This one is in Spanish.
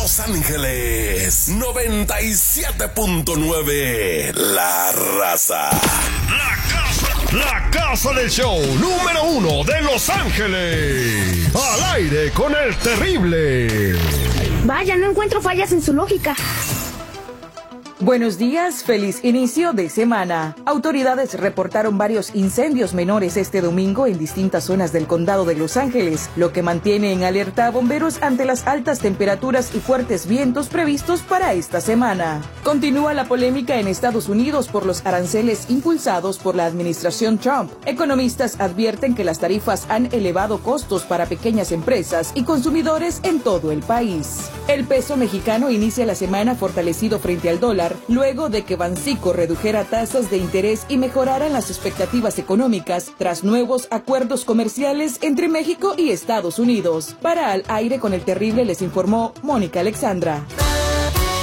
Los Ángeles 97.9. La Raza. La casa del show número 1 de Los Ángeles. Al aire con el terrible. Vaya, no encuentro fallas en su lógica. Buenos días, feliz inicio de semana. Autoridades reportaron varios incendios menores este domingo en distintas zonas del condado de Los Ángeles, lo que mantiene en alerta a bomberos ante las altas temperaturas y fuertes vientos previstos para esta semana. Continúa la polémica en Estados Unidos por los aranceles impulsados por la administración Trump. Economistas advierten que las tarifas han elevado costos para pequeñas empresas y consumidores en todo el país. El peso mexicano inicia la semana fortalecido frente al dólar, luego de que Banxico redujera tasas de interés y mejoraran las expectativas económicas tras nuevos acuerdos comerciales entre México y Estados Unidos. Para Al Aire con el Terrible les informó Mónica Alexandra.